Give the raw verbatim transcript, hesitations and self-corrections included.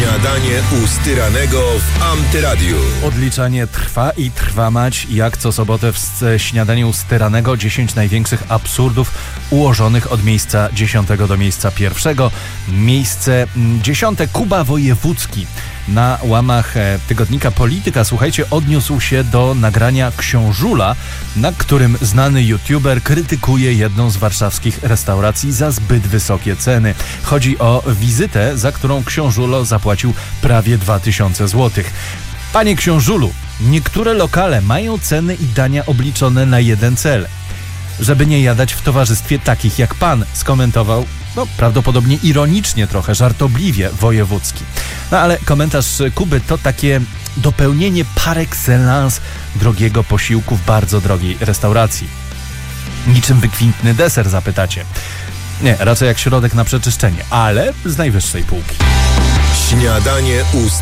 Śniadanie u Styranego w Antyradiu. Odliczanie trwa i trwa mać. Jak co sobotę w Śniadaniu u Styranego dziesięć największych absurdów ułożonych od miejsca dziesiątego do miejsca pierwszego. Miejsce dziesiąte. Kuba Wojewódzki. Na łamach tygodnika Polityka, słuchajcie, odniósł się do nagrania Książula, na którym znany youtuber krytykuje jedną z warszawskich restauracji za zbyt wysokie ceny. Chodzi o wizytę, za którą Książulo zapłacił prawie dwa tysiące złotych. Panie Książulu, niektóre lokale mają ceny i dania obliczone na jeden cel. Żeby nie jadać w towarzystwie takich jak pan, skomentował, no prawdopodobnie ironicznie trochę, żartobliwie Wojewódzki. No ale komentarz Kuby to takie dopełnienie par excellence drogiego posiłku w bardzo drogiej restauracji. Niczym wykwintny deser, zapytacie. Nie, raczej jak środek na przeczyszczenie, ale z najwyższej półki. Śniadanie u